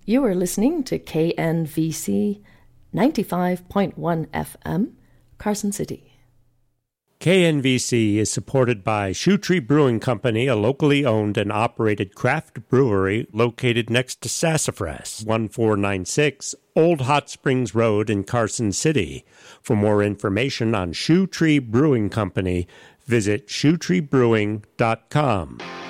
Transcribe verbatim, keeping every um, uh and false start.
You are listening to K N V C ninety-five point one F M, Carson City. K N V C is supported by Shoe Tree Brewing Company, a locally owned and operated craft brewery located next to Sassafras, fourteen ninety-six Old Hot Springs Road in Carson City. For more information on Shoe Tree Brewing Company, visit shoe tree brewing dot com.